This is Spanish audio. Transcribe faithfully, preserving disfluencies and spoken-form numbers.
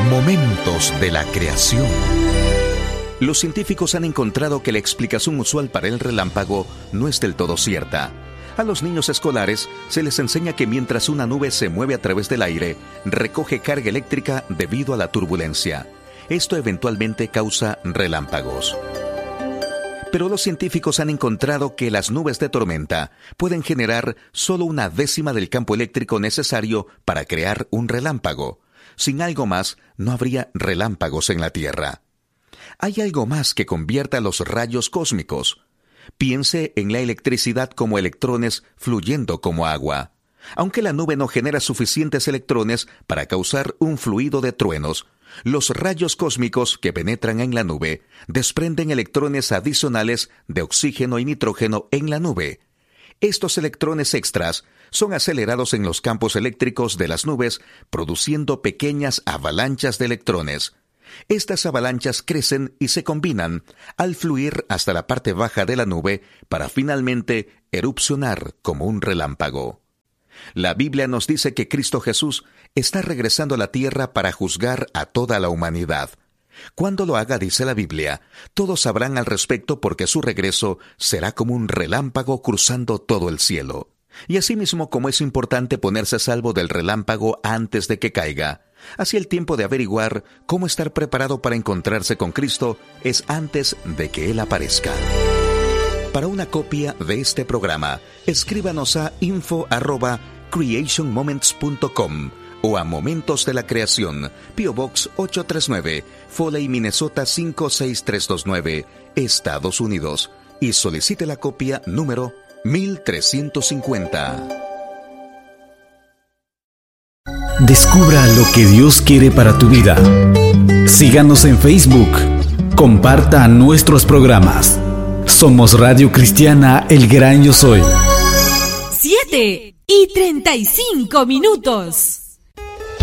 Momentos de la creación. Los científicos han encontrado que la explicación usual para el relámpago no es del todo cierta. A los niños escolares se les enseña que mientras una nube se mueve a través del aire, recoge carga eléctrica debido a la turbulencia. Esto eventualmente causa relámpagos. Pero los científicos han encontrado que las nubes de tormenta pueden generar solo una décima del campo eléctrico necesario para crear un relámpago. Sin algo más, no habría relámpagos en la Tierra. Hay algo más que convierta los rayos cósmicos. Piense en la electricidad como electrones fluyendo como agua. Aunque la nube no genera suficientes electrones para causar un fluido de truenos, los rayos cósmicos que penetran en la nube desprenden electrones adicionales de oxígeno y nitrógeno en la nube. Estos electrones extras son acelerados en los campos eléctricos de las nubes, produciendo pequeñas avalanchas de electrones. Estas avalanchas crecen y se combinan al fluir hasta la parte baja de la nube para finalmente erupcionar como un relámpago. La Biblia nos dice que Cristo Jesús está regresando a la tierra para juzgar a toda la humanidad. Cuando lo haga, dice la Biblia, todos sabrán al respecto porque su regreso será como un relámpago cruzando todo el cielo. Y asimismo, como es importante ponerse a salvo del relámpago antes de que caiga, así el tiempo de averiguar cómo estar preparado para encontrarse con Cristo es antes de que Él aparezca. Para una copia de este programa, escríbanos a info arroba creation moments punto com o a Momentos de la Creación, P O Box ocho tres nueve, Foley, Minnesota cinco seis tres dos nueve, Estados Unidos, y solicite la copia número mil trescientos cincuenta. Descubra lo que Dios quiere para tu vida. Síganos en Facebook. Comparta nuestros programas. Somos Radio Cristiana El Gran Yo Soy. Siete y treinta y cinco minutos.